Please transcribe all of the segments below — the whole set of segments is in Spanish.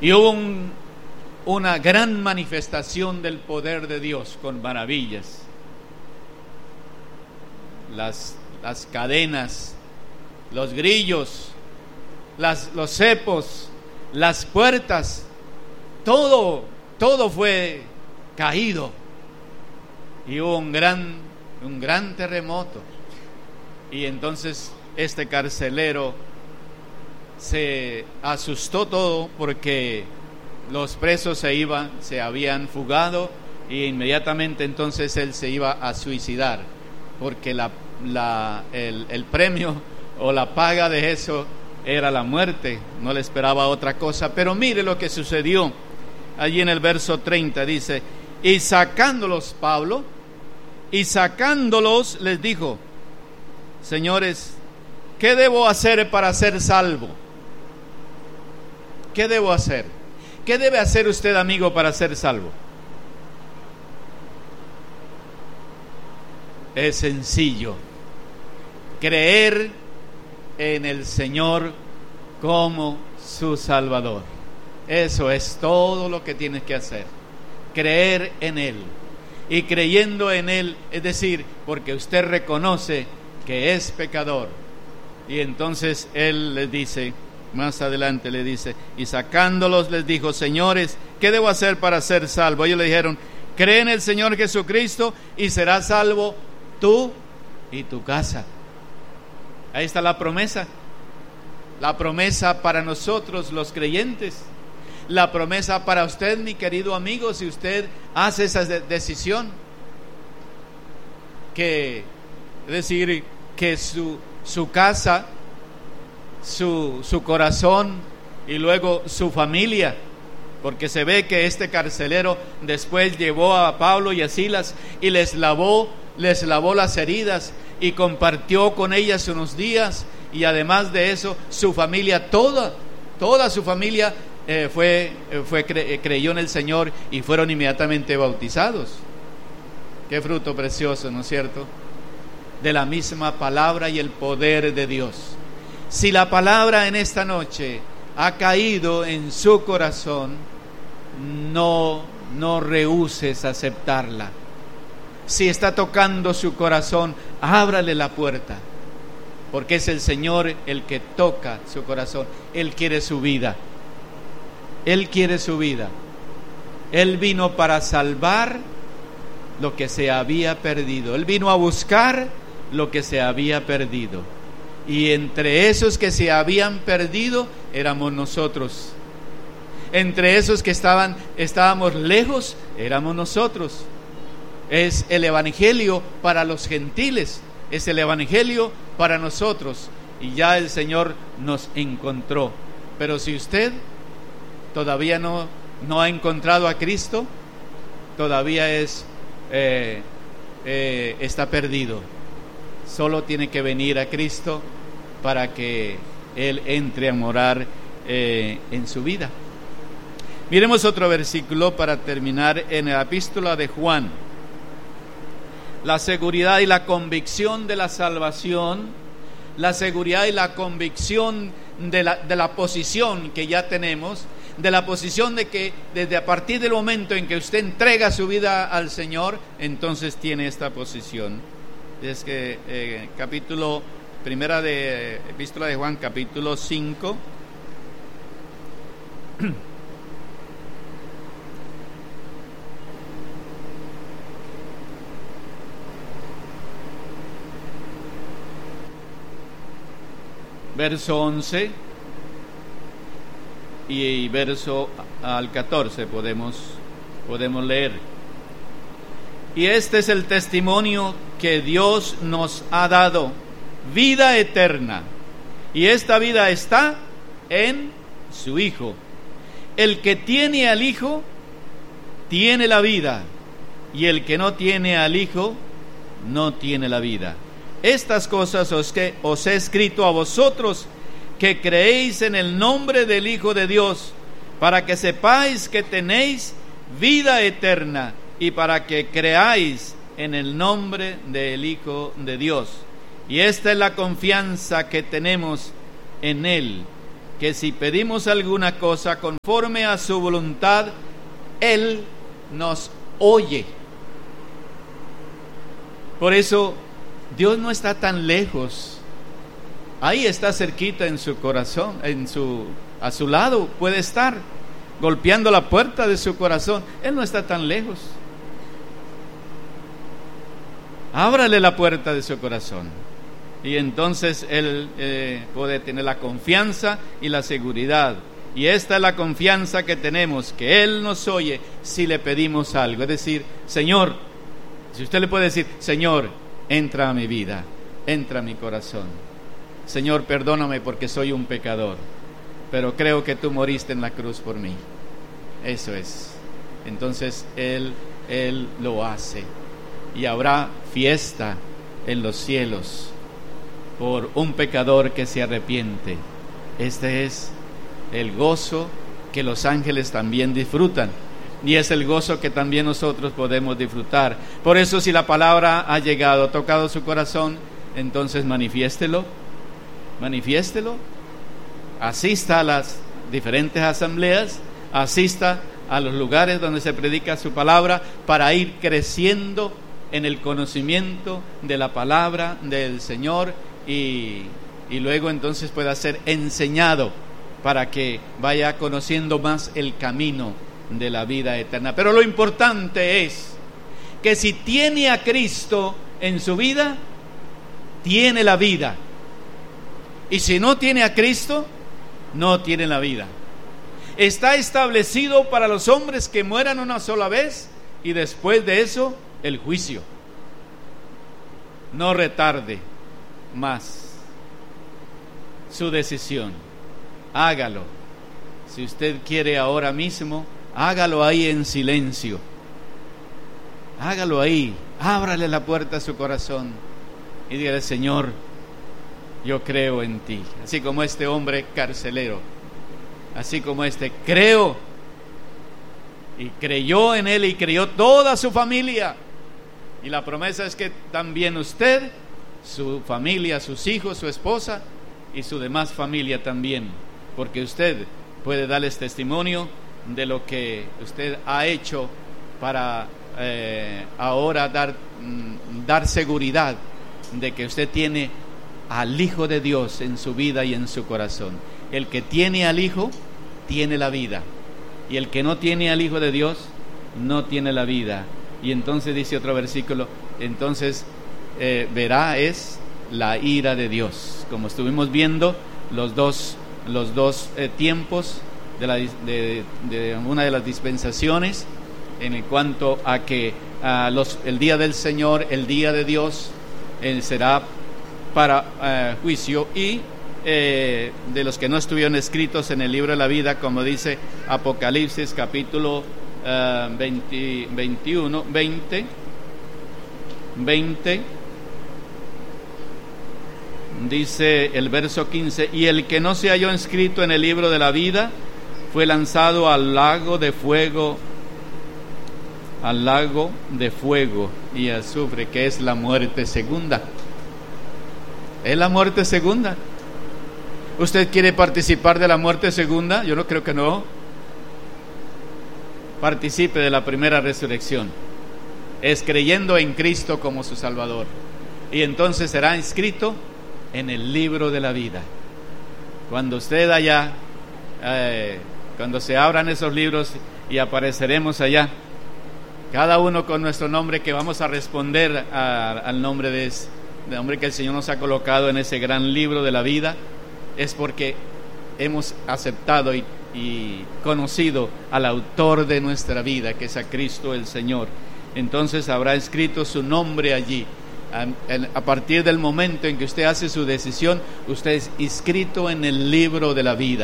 Y hubo una gran manifestación del poder de Dios con maravillas. Las cadenas, los grillos, los cepos, las puertas, todo fue caído. Y hubo un gran terremoto. Y entonces este carcelero se asustó todo porque los presos se habían fugado, y inmediatamente entonces él se iba a suicidar, porque el premio o la paga de eso era la muerte. No le esperaba otra cosa. Pero mire lo que sucedió allí en el verso 30. Dice: y sacándolos Pablo, les dijo: señores, ¿qué debo hacer para ser salvo? ¿Qué debo hacer? ¿Qué debe hacer usted, amigo, para ser salvo? Es sencillo: creer en el Señor como su Salvador. Eso es todo lo que tienes que hacer. Creer en Él. Y creyendo en Él, es decir, porque usted reconoce que es pecador. Y entonces Él les dice, más adelante le dice: y sacándolos les dijo: señores, ¿qué debo hacer para ser salvo? Ellos le dijeron: cree en el Señor Jesucristo y serás salvo tú y tu casa. Ahí está la promesa para nosotros los creyentes, la promesa para usted, mi querido amigo, si usted hace esa decisión, es decir, que su casa, su corazón y luego su familia, porque se ve que este carcelero después llevó a Pablo y a Silas y les lavó las heridas y compartió con ellas unos días, y además de eso su familia, toda su familia creyó en el Señor y fueron inmediatamente bautizados. Qué fruto precioso, ¿no es cierto?, de la misma palabra y el poder de Dios. Si la palabra en esta noche ha caído en su corazón, no rehúses aceptarla. Si está tocando su corazón, ábrale la puerta, porque es el Señor el que toca su corazón. Él quiere su vida. Él quiere su vida. Él vino para salvar lo que se había perdido. Él vino a buscar lo que se había perdido. Y entre esos que se habían perdido éramos nosotros. Entre esos que estábamos lejos éramos nosotros. Es el evangelio para los gentiles, es el evangelio para nosotros, y ya el Señor nos encontró. Pero si usted todavía no ha encontrado a Cristo, todavía está perdido. Solo tiene que venir a Cristo para que Él entre a morar en su vida. Miremos otro versículo para terminar, en la epístola de Juan. La seguridad y la convicción de la salvación, la seguridad y la convicción de la posición que ya tenemos, de la posición de que desde a partir del momento en que usted entrega su vida al Señor, entonces tiene esta posición. Es que primera de epístola de Juan, capítulo 5. Verso 11 y verso al 14 podemos leer. Y este es el testimonio que Dios nos ha dado, vida eterna, y esta vida está en su Hijo. El que tiene al Hijo tiene la vida, y el que no tiene al Hijo no tiene la vida. Estas cosas os he escrito a vosotros que creéis en el nombre del Hijo de Dios, para que sepáis que tenéis vida eterna, y para que creáis en el nombre del Hijo de Dios. Y esta es la confianza que tenemos en Él, que si pedimos alguna cosa conforme a su voluntad, Él nos oye. Por eso, Dios no está tan lejos. Ahí está cerquita en su corazón, a su lado puede estar, golpeando la puerta de su corazón. Él no está tan lejos. Ábrale la puerta de su corazón. Y entonces Él puede tener la confianza y la seguridad. Y esta es la confianza que tenemos, que Él nos oye si le pedimos algo. Es decir, Señor, si usted le puede decir, Señor, entra a mi vida, entra a mi corazón. Señor, perdóname porque soy un pecador, pero creo que tú moriste en la cruz por mí. Eso es. Entonces Él lo hace. Y habrá fiesta en los cielos por un pecador que se arrepiente. Este es el gozo que los ángeles también disfrutan, y es el gozo que también nosotros podemos disfrutar. Por eso, si la palabra ha llegado, ha tocado su corazón, entonces manifiéstelo, asista a las diferentes asambleas, asista a los lugares donde se predica su palabra, para ir creciendo en el conocimiento de la palabra del Señor, y luego entonces pueda ser enseñado para que vaya conociendo más el camino de la vida eterna. Pero lo importante es que si tiene a Cristo en su vida, tiene la vida. Y si no tiene a Cristo, no tiene la vida. Está establecido para los hombres que mueran una sola vez, y después de eso, el juicio. No retarde más su decisión. Hágalo. Si usted quiere ahora mismo, hágalo ahí en silencio. Hágalo ahí. Ábrale la puerta a su corazón y dígale, Señor, yo creo en ti. Así como este hombre carcelero, así como creo. Y creyó en Él, y creyó toda su familia. Y la promesa es que también usted, su familia, sus hijos, su esposa y su demás familia también, porque usted puede darles testimonio de lo que usted ha hecho para ahora dar seguridad de que usted tiene al Hijo de Dios en su vida y en su corazón. El que tiene al Hijo tiene la vida, y el que no tiene al Hijo de Dios no tiene la vida. Y entonces dice otro versículo, entonces verá es la ira de Dios. Como estuvimos viendo los dos tiempos de una de las dispensaciones, en cuanto a que el día del Señor, el día de Dios, será para juicio, y de los que no estuvieron escritos en el libro de la vida, como dice Apocalipsis capítulo 20, dice el verso 15, y el que no se halló inscrito en el libro de la vida fue lanzado al lago de fuego y azufre, que es la muerte segunda. Es la muerte segunda. ¿Usted quiere participar de la muerte segunda? Yo no creo que no. Participe de la primera resurrección. Es creyendo en Cristo como su Salvador. Y entonces será inscrito en el libro de la vida. Cuando usted allá, cuando se abran esos libros y apareceremos allá, cada uno con nuestro nombre, que vamos a responder al nombre del nombre que el Señor nos ha colocado en ese gran libro de la vida, es porque hemos aceptado y conocido al autor de nuestra vida, que es a Cristo el Señor. Entonces habrá escrito su nombre allí. A partir del momento en que usted hace su decisión, usted es inscrito en el libro de la vida.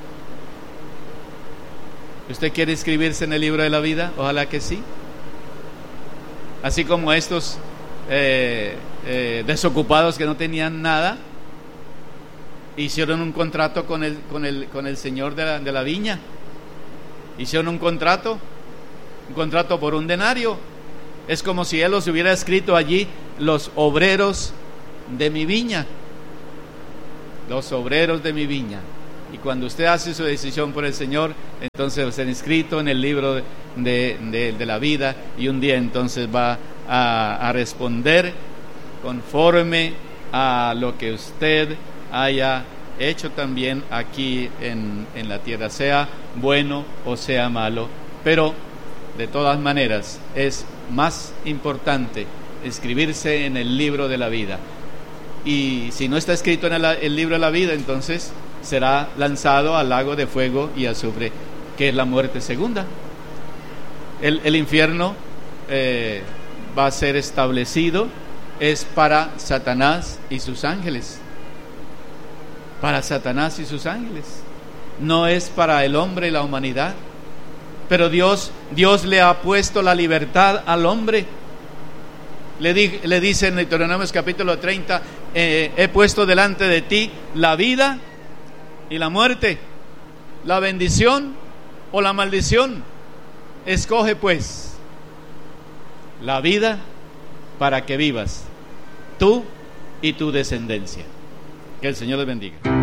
¿Usted quiere inscribirse en el libro de la vida? Ojalá que sí. Así como estos desocupados que no tenían nada, hicieron un contrato con el señor de la viña. Hicieron un contrato por un denario. Es como si él los hubiera escrito allí: los obreros de mi viña. Los obreros de mi viña. Y cuando usted hace su decisión por el Señor, entonces va a ser inscrito en el libro de la vida, y un día entonces va a responder conforme a lo que usted haya hecho también aquí en la tierra, sea bueno o sea malo. Pero de todas maneras es más importante inscribirse en el libro de la vida. Y si no está escrito en el libro de la vida, entonces será lanzado al lago de fuego y azufre, que es la muerte segunda. El infierno va a ser establecido, es para Satanás y sus ángeles. Para Satanás y sus ángeles. No es para el hombre y la humanidad. Pero Dios le ha puesto la libertad al hombre. Le dice en Deuteronomio capítulo 30, he puesto delante de ti la vida y la muerte, la bendición o la maldición. Escoge pues la vida para que vivas, tú y tu descendencia. Que el Señor les bendiga.